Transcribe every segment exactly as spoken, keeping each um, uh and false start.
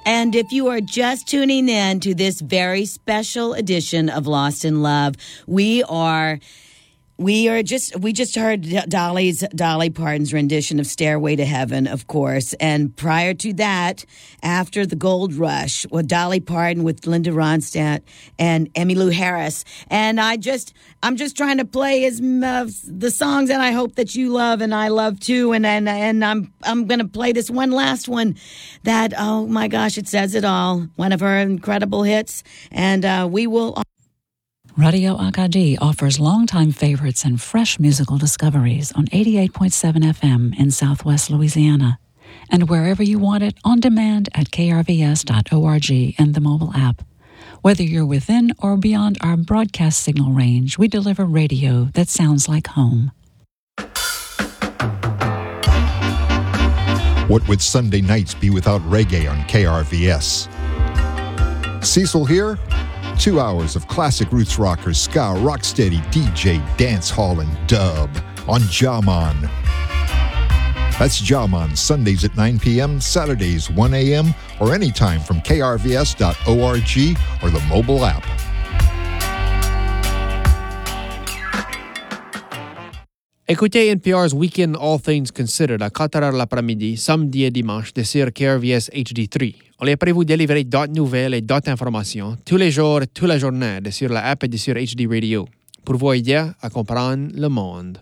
And if you are just tuning in to this very special edition of Lost in Love, we are... We are just we just heard Dolly's Dolly Parton's rendition of Stairway to Heaven, of course. And prior to that, after the Gold Rush, with Dolly Parton with Linda Ronstadt and Emmylou Harris. And I just I'm just trying to play as uh, the songs that I hope that you love and I love too. And and and I'm I'm going to play this one last one that, oh my gosh, it says it all. One of her incredible hits. And uh, we will. Radio Acadie offers longtime favorites and fresh musical discoveries on eighty-eight point seven F M in Southwest Louisiana, and wherever you want it on demand at k r v s dot org and the mobile app. Whether you're within or beyond our broadcast signal range, we deliver radio that sounds like home. What would Sunday nights be without reggae on K R V S? Cecil here. Two hours of classic roots rockers, ska, rocksteady, D J, dance hall, and dub on Jaman. That's Jaman, Sundays at nine p.m., Saturdays one a.m., or anytime from k r v s dot org or the mobile app. Écoutez N P R's Week-end All Things Considered à quatre heures l'après-midi, samedi et dimanche, de sur K R V S H D trois. On est prêt à vous délivrer d'autres nouvelles et d'autres informations tous les jours, toute la journée, de sur la app et de sur H D Radio, pour vous aider à comprendre le monde.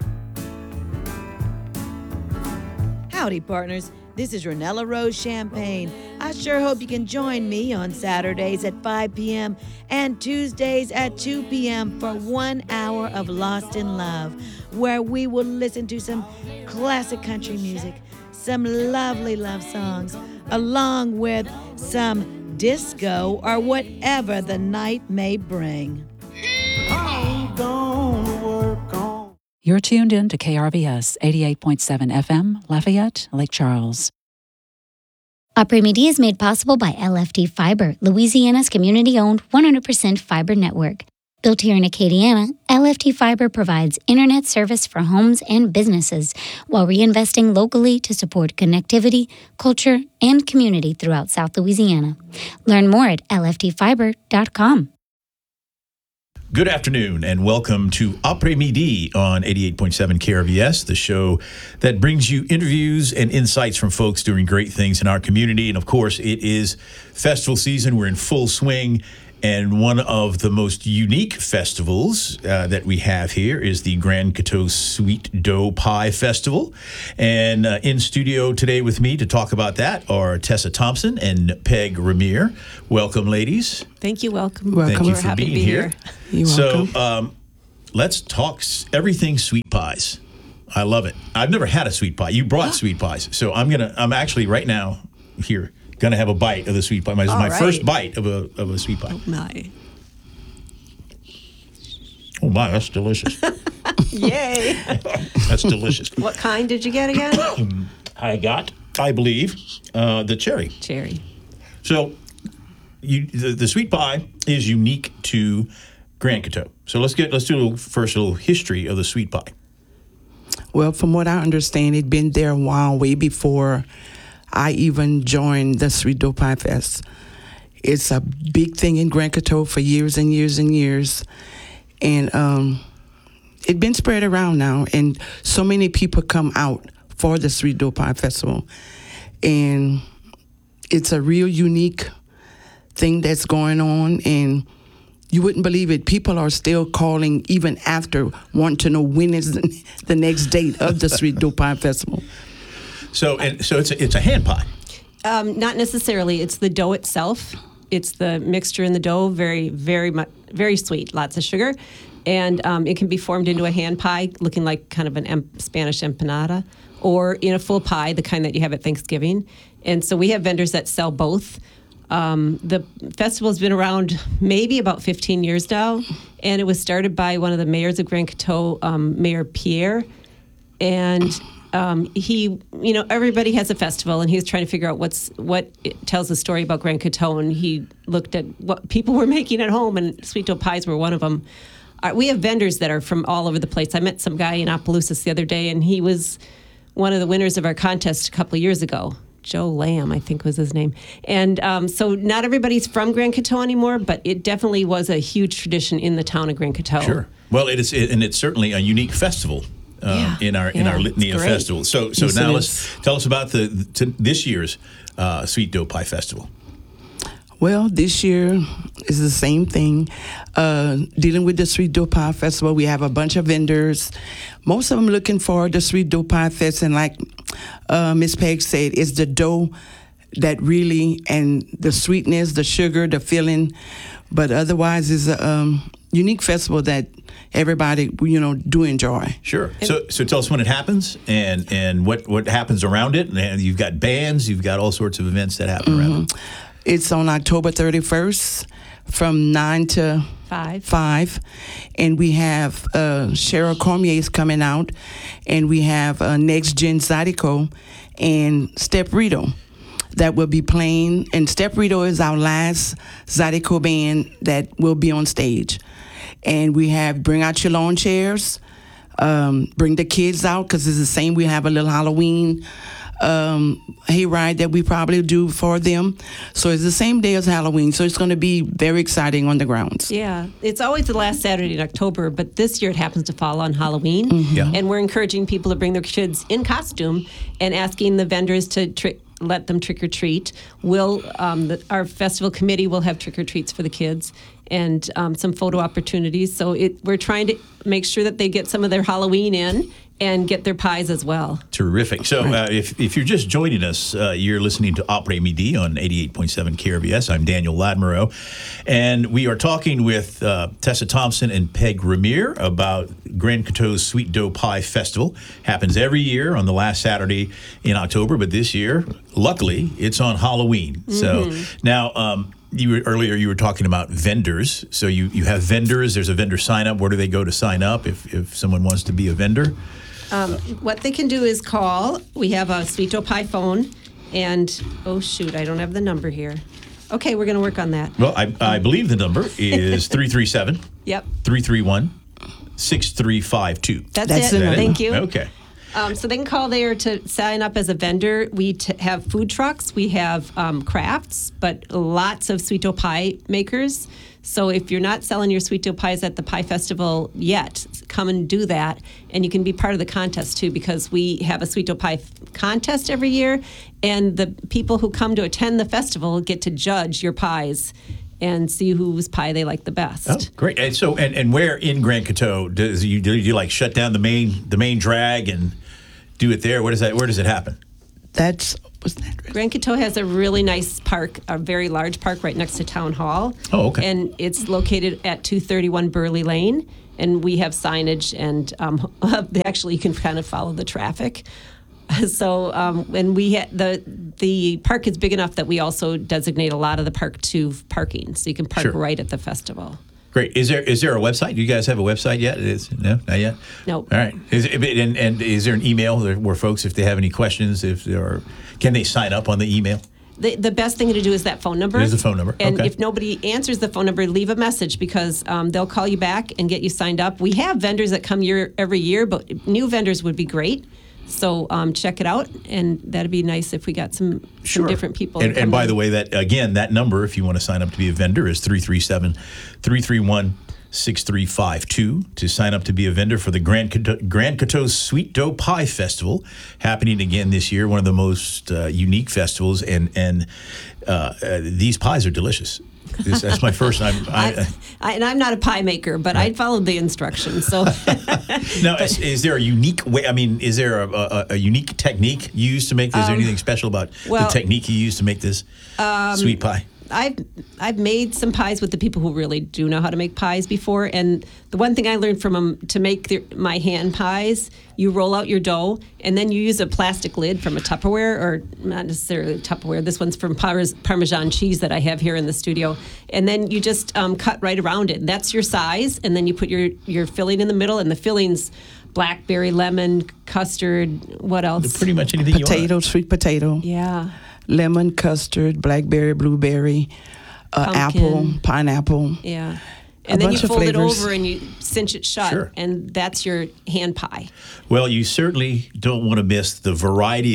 Howdy, partners. This is Renella Rose Champagne. I sure hope you can join me on Saturdays at five p.m. and Tuesdays at two p.m. for one hour of Lost in Love, where we will listen to some classic country music, some lovely love songs, along with some disco or whatever the night may bring. You're tuned in to K R V S eighty-eight point seven F M, Lafayette, Lake Charles. Après-midi is made possible by L F T Fiber, Louisiana's community-owned one hundred percent fiber network. Built here in Acadiana, L F T Fiber provides internet service for homes and businesses while reinvesting locally to support connectivity, culture, and community throughout South Louisiana. Learn more at l f t fiber dot com. Good afternoon and welcome to Après-Midi on eighty-eight point seven K R V S, the show that brings you interviews and insights from folks doing great things in our community. And of course, it is festival season. We're in full swing. And one of the most unique festivals uh, that we have here is the Grand Coteau Sweet Dough Pie Festival. And uh, in studio today with me to talk about that are Tessa Thompson and Peg Ramir. Welcome, ladies. Thank you. Welcome. Welcome. Thank you We're for happy being to be here. here. You're so welcome. Um, let's talk s- everything sweet pies. I love it. I've never had a sweet pie. You brought sweet pies. So I'm going to, I'm actually right now here. Gonna have a bite of the sweet pie. This is my right. first bite of a of a sweet pie. Oh my! Oh my, that's delicious. Yay! That's delicious. What kind did you get again? I got, I believe, uh, the cherry. Cherry. So, you the, the sweet pie is unique to Grand Coteau. So let's get let's do a little, first a little history of the sweet pie. Well, from what I understand, it'd been there a while, way before I even joined the Sweet Dough Pie Fest. It's a big thing in Grand Coteau for years and years and years. And um, it's been spread around now. And so many people come out for the Sweet Dough Pie Festival. And it's a real unique thing that's going on. And you wouldn't believe it. People are still calling even after, wanting to know when is the, the next date of the Sweet Dough Pie Festival. So and so it's a, it's a hand pie. Um, not necessarily. It's the dough itself. It's the mixture in the dough. Very, very much, very sweet. Lots of sugar, and um, it can be formed into a hand pie, looking like kind of an em- Spanish empanada, or in a full pie, the kind that you have at Thanksgiving. And so we have vendors that sell both. Um, the festival has been around maybe about fifteen years now, and it was started by one of the mayors of Grand Coteau, um, Mayor Pierre, and Um, he, you know, everybody has a festival, and he was trying to figure out what's what it tells a story about Grand Coteau, and he looked at what people were making at home, and sweet dough pies were one of them. Uh, we have vendors that are from all over the place. I met some guy in Opelousas the other day, and he was one of the winners of our contest a couple of years ago, Joe Lamb, I think was his name. And um, so not everybody's from Grand Coteau anymore, but it definitely was a huge tradition in the town of Grand Coteau. Sure. Well, it is, and it's certainly a unique festival. Um, Yeah, in our in yeah, our litany it's of great. festivals. So so Yes, now it let's is. tell us about the, the this year's uh, Sweet Dough Pie Festival. Well, this year is the same thing. Uh, dealing with the Sweet Dough Pie Festival, we have a bunch of vendors. Most of them looking for the Sweet Dough Pie Fest, and like uh, Miss Peg said, it's the dough that really, and the sweetness, the sugar, the filling. But otherwise, it's a um, unique festival that everybody, you know, do enjoy. Sure. So so tell us when it happens and and what what happens around it. And you've got bands, you've got all sorts of events that happen around it. It's on October thirty-first from nine to Five. five. And we have uh, Cheryl Cormier's coming out. And we have uh, Next Gen Zydeco and Step Rito that will be playing. And Step Rito is our last Zydeco band that will be on stage. And we have Bring Out Your Lawn Chairs. Um, bring the kids out because it's the same. We have a little Halloween um, hayride that we probably do for them. So it's the same day as Halloween. So it's going to be very exciting on the grounds. Yeah, it's always the last Saturday in October, but this year it happens to fall on Halloween. Yeah. And we're encouraging people to bring their kids in costume and asking the vendors to trick. Let them trick or treat. We'll, um, the, our festival committee will have trick or treats for the kids and um, some photo opportunities. So it, we're trying to make sure that they get some of their Halloween in and get their pies as well. Terrific. So uh, if, if you're just joining us, uh, you're listening to Après Midi on eighty-eight point seven K R V S. I'm Daniel Ladmero, and we are talking with uh, Tessa Thompson and Peg Ramir about Grand Coteau's Sweet Dough Pie Festival. Happens every year on the last Saturday in October, but this year, luckily, it's on Halloween. Mm-hmm. So now, um, you were, earlier you were talking about vendors. So you, you have vendors. There's a vendor sign up. Where do they go to sign up if, if someone wants to be a vendor? Um, what they can do is call. We have a Sweet Dough Pie phone. And, oh, shoot, I don't have the number here. Okay, we're going to work on that. Well, I, I believe the number is three three seven, Yep. three three one, six three five two. That's, That's it. the number. Thank you. Okay. Um, so they can call there to sign up as a vendor. We t- have food trucks. We have um, crafts, but lots of sweet dough pie makers. So if you're not selling your sweet dough pies at the Pie Festival yet, come and do that. And you can be part of the contest, too, because we have a sweet dough pie contest every year. And the people who come to attend the festival get to judge your pies and see whose pie they like the best. Oh, great. And so, and, and where in Grand Coteau does you do you like shut down the main the main drag and do it there? Where does that Where does it happen? That's, what's that? Grand Coteau has a really nice park, a very large park right next to Town Hall. Oh, okay. And it's located at two thirty-one Burley Lane, and we have signage, and um, actually you can kind of follow the traffic. So, um, and we ha- the the park is big enough that we also designate a lot of the park to parking, so you can park Sure. right at the festival. Great. Is there is there a website? Do you guys have a website yet? It is no, not yet. Nope. All right. Is it, and, and is there an email where folks, if they have any questions, if there are, can they sign up on the email? The, the best thing to do is that phone number. It is the phone number. And Okay. if nobody answers the phone number, leave a message because um, they'll call you back and get you signed up. We have vendors that come year every year, but new vendors would be great. So um, check it out, and that'd be nice if we got some, some different people. And, to and come by in. the way, that again, that number, if you want to sign up to be a vendor, is three three seven, three three one, six three five two to sign up to be a vendor for the Grand Coteau, Grand Coteau Sweet Dough Pie Festival, happening again this year. One of the most uh, unique festivals, and and uh, uh, these pies are delicious. This, that's my first time. I, I, I, and I'm not a pie maker, but I followed the instructions. So now, is, is there a unique way? I mean, is there a, a, a unique technique used to make this? Is there anything special about well, the technique you used to make this sweet pie? I've I've made some pies with the people who really do know how to make pies before, and the one thing I learned from them to make the, my hand pies, you roll out your dough, and then you use a plastic lid from a Tupperware, or not necessarily Tupperware. This one's from Parmesan cheese that I have here in the studio, and then you just um, cut right around it. That's your size, and then you put your your filling in the middle, and the filling's blackberry, lemon, custard. What else? Pretty much anything you Potato, want. sweet potato. Yeah. Lemon, custard, blackberry, blueberry, uh, Pumpkin. apple, pineapple. Yeah. A And then you bunch of fold it flavors. over and you cinch it shut, Sure. and that's your hand pie. Well, you certainly don't want to miss the variety of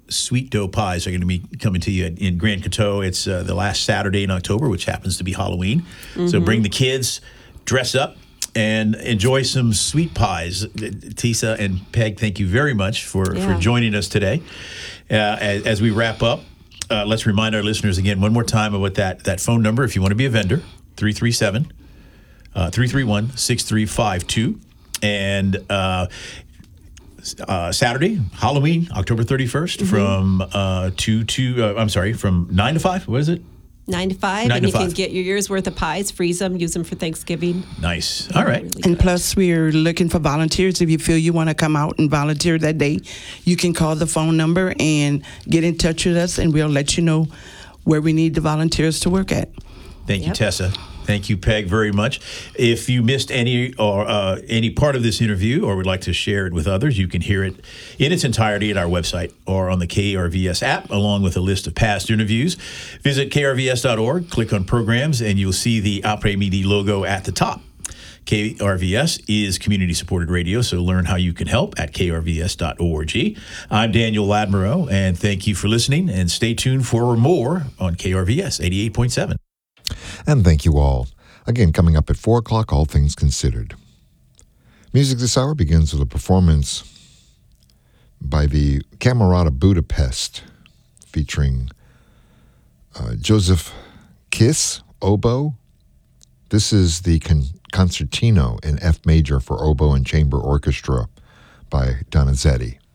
Sweet Dough Pies are going to be coming to you in Grand Coteau. It's uh, the last Saturday in October, which happens to be Halloween. Mm-hmm. So bring the kids, dress up, and enjoy some sweet pies. Tisa and Peg, thank you very much for, yeah. for joining us today. Uh, as, as we wrap up, uh, let's remind our listeners again one more time about that, that phone number if you want to be a vendor, three three seven, three three one, six three five two. And uh, uh, Saturday, Halloween, October thirty-first, mm-hmm. from uh, two to, uh, I'm sorry, from nine to five. What is it? Nine to five, Nine and to you five. can get your year's worth of pies, freeze them, use them for Thanksgiving. Nice. All right. Really and good. plus, we're looking for volunteers. If you feel you want to come out and volunteer that day, you can call the phone number and get in touch with us, and we'll let you know where we need the volunteers to work at. Thank Yep. you, Tessa. Thank you, Peg, very much. If you missed any or uh, any part of this interview or would like to share it with others, you can hear it in its entirety at our website or on the K R V S app, along with a list of past interviews. Visit K R V S dot org, click on programs, and you'll see the Après-Midi logo at the top. K R V S is community-supported radio, so learn how you can help at K R V S dot org. I'm Daniel Ladmero, and thank you for listening, and stay tuned for more on K R V S eighty-eight point seven. And thank you all. Again, coming up at four o'clock, All Things Considered. Music this hour begins with a performance by the Camerata Budapest, featuring uh, Joseph Kiss, oboe. This is the con- Concertino in F major for oboe and chamber orchestra by Donizetti.